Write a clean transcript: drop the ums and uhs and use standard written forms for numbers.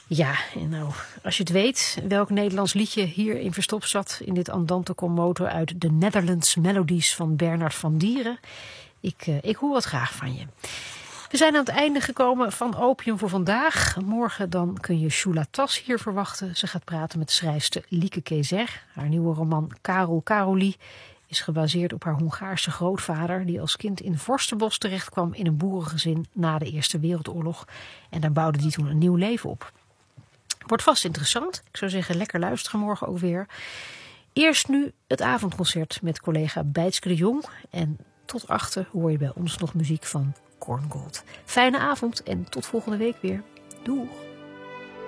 Ja, en nou, als je het weet welk Nederlands liedje hierin verstopt zat in dit andante commoto uit de Netherlands Melodies van Bernard van Dieren. Ik hoor het graag van je. We zijn aan het einde gekomen van Opium voor vandaag. Morgen dan kun je Shula Tas hier verwachten. Ze gaat praten met schrijfster Lieke Kezer. Haar nieuwe roman Karel Karoli is gebaseerd op haar Hongaarse grootvader, die als kind in Vorstenbos terechtkwam in een boerengezin na de Eerste Wereldoorlog. En daar bouwde die toen een nieuw leven op. Wordt vast interessant. Ik zou zeggen, lekker luisteren morgen ook weer. Eerst nu het avondconcert met collega Bijtske de Jong. En tot 8 hoor je bij ons nog muziek van Korngold. Fijne avond en tot volgende week weer. Doeg!